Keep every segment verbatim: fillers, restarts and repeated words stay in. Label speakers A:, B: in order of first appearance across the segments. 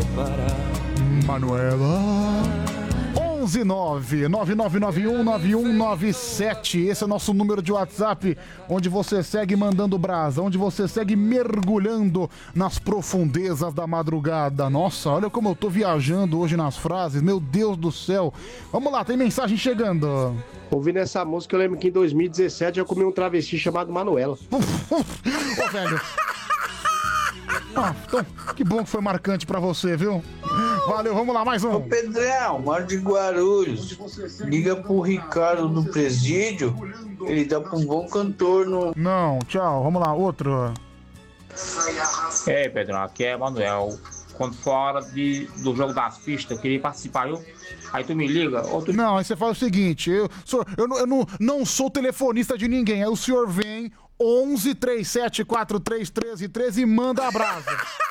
A: Manuela. onze nove nove nove nove um nove um nove sete. Esse é o nosso número de WhatsApp, onde você segue mandando brasa, onde você segue mergulhando nas profundezas da madrugada. Nossa, olha como eu tô viajando hoje nas frases, meu Deus do céu. Vamos lá, tem mensagem chegando.
B: Ouvindo essa música, eu lembro que em dois mil e dezessete eu comi um travesti chamado Manuela.
A: Ô, velho. Ah, então, que bom que foi marcante pra você, viu? Valeu, vamos lá, mais um.
C: Ô Pedrão, moro de Guarulhos. Liga pro Ricardo do Presídio. Ele dá pra um bom cantor no...
A: Não, tchau, vamos lá, outro.
D: Ei, Pedrão, aqui é Manuel. Quando for a hora de, do jogo das pistas, eu queria participar, eu. Aí tu me liga, ou tu...
A: Não, aí você fala o seguinte, eu, sou, eu, não, eu não, não sou telefonista de ninguém, aí o senhor vem, onze, trinta e sete, quarenta e três, treze, treze e manda a brasa.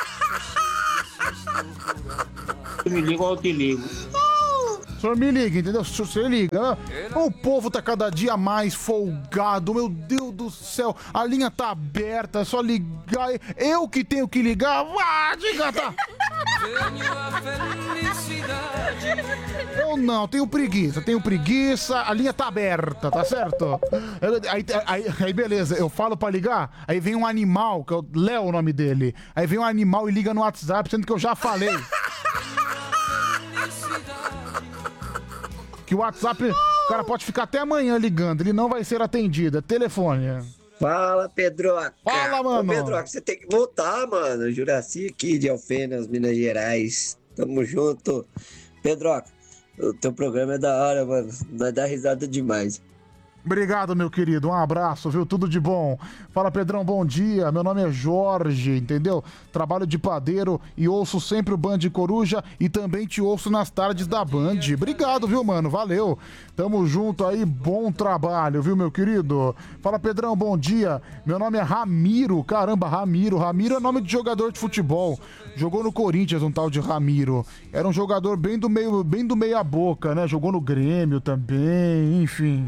D: Tu me liga ou eu te ligo.
A: O senhor me liga, entendeu? O senhor, você liga. O povo tá cada dia mais folgado, meu Deus do céu. A linha tá aberta, é só ligar. Eu que tenho que ligar. Vá, diga, tá? Eu não, tenho preguiça, tenho preguiça. A linha tá aberta, tá certo? Aí, aí, aí beleza, eu falo pra ligar. Aí vem um animal, que é o Léo o nome dele. Aí vem um animal e liga no WhatsApp, sendo que eu já falei. Que o WhatsApp, o cara pode ficar até amanhã ligando, ele não vai ser atendido, é telefone.
E: Fala, Pedroca.
A: Fala, mano.
E: Ô, Pedroca, você tem que voltar, mano. Juraci aqui de Alfenas, Minas Gerais. Tamo junto. Pedroca, o teu programa é da hora, mano. Vai dar risada demais.
A: Obrigado, meu querido. Um abraço, viu? Tudo de bom. Fala, Pedrão, bom dia. Meu nome é Jorge, entendeu? Trabalho de padeiro e ouço sempre o Band Coruja e também te ouço nas tardes da Band. Obrigado, viu, mano? Valeu. Tamo junto aí. Bom trabalho, viu, meu querido? Fala, Pedrão, bom dia. Meu nome é Ramiro. Caramba, Ramiro. Ramiro é nome de jogador de futebol. Jogou no Corinthians, um tal de Ramiro. Era um jogador bem do meio, bem do meia boca, né? Jogou no Grêmio também, enfim.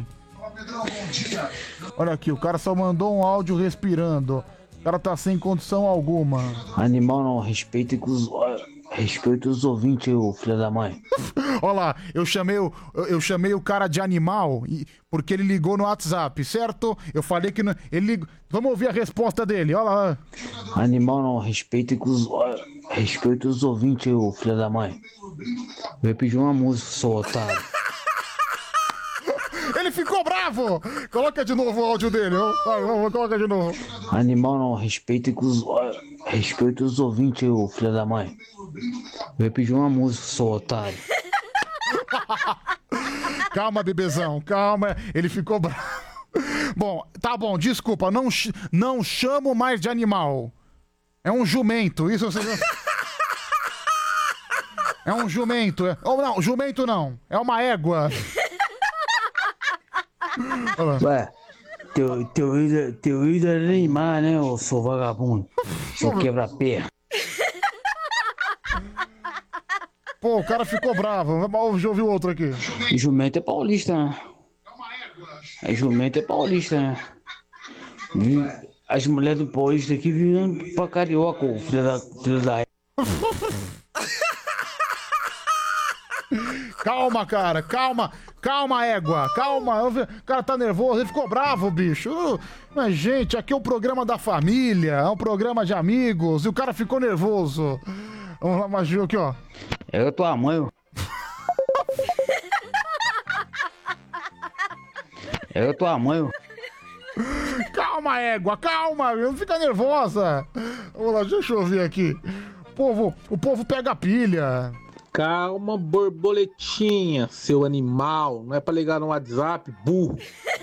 A: Olha aqui, o cara só mandou um áudio respirando. O cara tá sem condição alguma.
F: Animal não respeita os, respeita os ouvintes, ô filho da mãe.
A: Olha lá, eu chamei, o, eu chamei o cara de animal porque ele ligou no WhatsApp, certo? Eu falei que não, ele ligou. Vamos ouvir a resposta dele, olha lá.
F: Animal não respeita os, respeita os ouvintes, ô filho da mãe. Eu ia pedir uma música, sou otário.
A: Ele ficou bravo! Coloca de novo o áudio dele, ó. Vai, vamos, coloca de novo.
F: Animal não respeita os, respeita os ouvintes, ô filho da mãe. Eu ia pedir uma música, sou otário.
A: Calma, bebezão, calma. Ele ficou bravo. Bom, tá bom, desculpa, não, não chamo mais de animal. É um jumento, isso você... É um jumento, é... Ou não, jumento não, é uma égua.
F: Ué, teu, teu, ídolo, teu ídolo é Neymar, né, ô seu vagabundo? Seu quebra-pé.
A: Pô, o cara ficou bravo. Deixa eu ouvir o outro aqui.
F: Jumento é paulista, né? É, jumento é paulista, né? As mulheres do paulista aqui vivem pra carioca, ô filho da... Filho da...
A: Calma, cara, calma, calma, égua, calma. O cara tá nervoso, ele ficou bravo, bicho. Mas, gente, aqui é um programa da família, é um programa de amigos, e o cara ficou nervoso. Vamos lá, Maju, aqui, ó.
F: É tua mãe, ó. É tua mãe, ó.
A: Calma, égua, calma, não fica nervosa. Vamos lá, deixa eu ver aqui. O povo, o povo pega pilha.
G: Calma, borboletinha, seu animal. Não é pra ligar no WhatsApp, burro.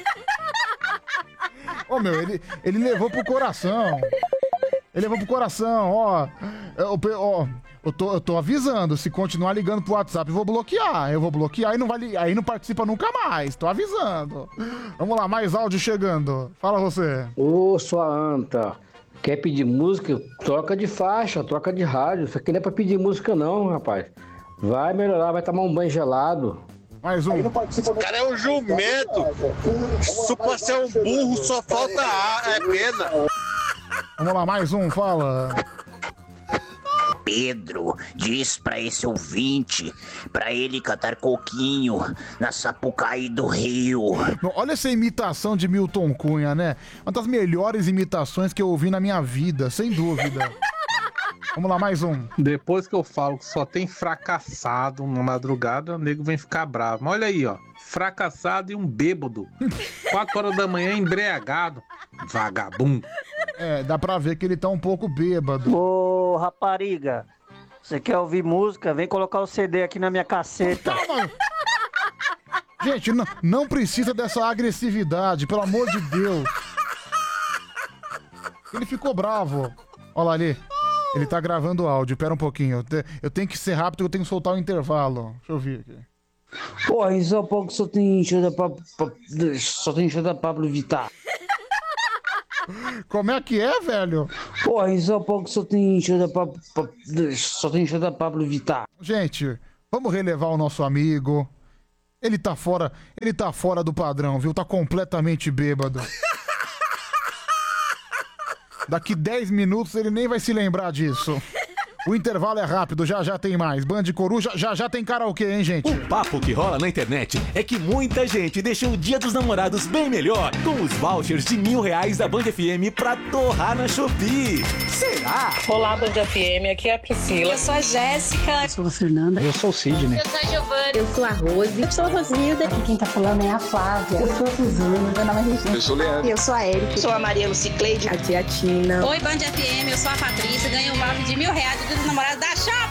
A: Ô, meu, ele, ele levou pro coração. Ele levou pro coração, ó. Eu, ó, eu, tô, eu tô avisando, se continuar ligando pro WhatsApp, eu vou bloquear. Eu vou bloquear e não vai, aí não participa nunca mais. Tô avisando. Vamos lá, mais áudio chegando. Fala você.
H: Ô, sua anta. Quer pedir música? Troca de faixa, troca de rádio. Isso aqui não é pra pedir música não, rapaz. Vai melhorar, vai tomar um banho gelado.
A: Mais um.
I: O cara é um jumento. Se pra ser um burro, só falta ar, é pena.
A: Vamos lá, mais um, fala.
J: Pedro, diz pra esse ouvinte, pra ele cantar coquinho na Sapucaí do Rio.
A: Olha essa imitação de Milton Cunha, né? Uma das melhores imitações que eu ouvi na minha vida, sem dúvida. Vamos lá, mais um.
G: Depois que eu falo que só tem fracassado na madrugada, o nego vem ficar bravo. Mas olha aí, ó. Fracassado e um bêbado. Quatro horas da manhã, embriagado. Vagabundo.
A: É, dá pra ver que ele tá um pouco bêbado.
K: Ô, rapariga, você quer ouvir música? Vem colocar o C D aqui na minha caceta.
A: Calma! Gente, não, não precisa dessa agressividade, pelo amor de Deus. Ele ficou bravo. Olha lá ali. Ele tá gravando áudio, pera um pouquinho. Eu, te, eu tenho que ser rápido, eu tenho que soltar o intervalo. Deixa eu ver aqui.
F: Porra, isso é pouco só tem show da Pablo, só tem show da Pablo Vittar.
A: Como é que é, velho?
F: Porra, isso é pouco só tem show da Pablo, só tem show da Pablo Vittar.
A: Gente, vamos relevar o nosso amigo. Ele tá fora, ele tá fora do padrão, viu? Tá completamente bêbado. Daqui dez minutos ele nem vai se lembrar disso. O intervalo é rápido, já já tem mais. Band Coruja, já já tem karaokê, hein, gente?
L: O papo que rola na internet é que muita gente deixou o Dia dos Namorados bem melhor com os vouchers de mil reais da Band F M pra torrar na Shopee. Será?
M: Olá, Band F M, aqui é a Priscila.
N: Eu sou a Jéssica.
M: Eu sou a Fernanda.
F: Eu sou o Sidney.
N: Eu sou a Giovana. Eu sou a Rose. Eu sou a Rosilda.
O: Aqui quem tá falando é a Flávia.
N: Eu sou a Suzana.
O: Meu nome é Regina.
P: Eu sou o Leandro.
O: Eu sou a Erika.
M: Sou a Maria Lucicleide.
O: Aqui é a Tina.
N: Oi, Band F M, eu sou a Patrícia. Ganhei um voucher de mil reais do Dia dos Namorados da Shopee.